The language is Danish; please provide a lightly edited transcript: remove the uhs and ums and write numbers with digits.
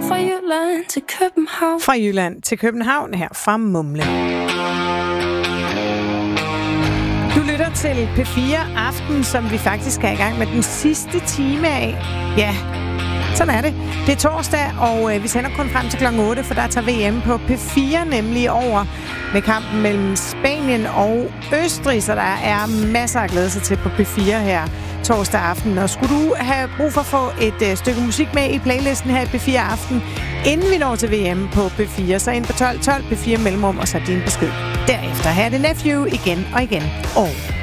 Fra Jylland til København. Fra Jylland til København her fra Mumle. Du lytter til P4 Aften, som vi faktisk er i gang med den sidste time af. Ja, sådan er det. Det er torsdag, og vi sender kun frem til kl. 8, for der tager VM på P4 nemlig over med kampen mellem Spanien og Østrig, så der er masser at glæde sig til på P4 her torsdag aften. Og skulle du have brug for at få et stykke musik med i playlisten her i P4 Aften, inden vi når til VM på P4, så ind på 12 P4 mellemrum, og så din besked derefter. Her er det Nephew igen og igen. Og